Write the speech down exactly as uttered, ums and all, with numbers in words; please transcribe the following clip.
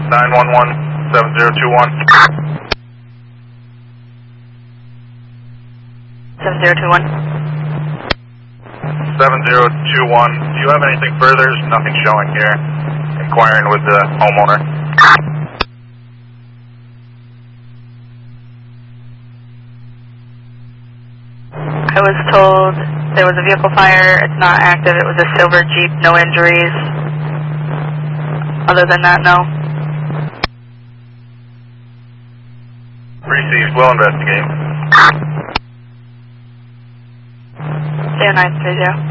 nine one one, seven zero two one. seven zero two one. seven zero two one. Do you have anything further? There's nothing showing here. Inquiring with the homeowner. I was told there was a vehicle fire. It's not active. It was a silver Jeep. No injuries. Other than that, no. Received. We'll investigate. zero nine three zero.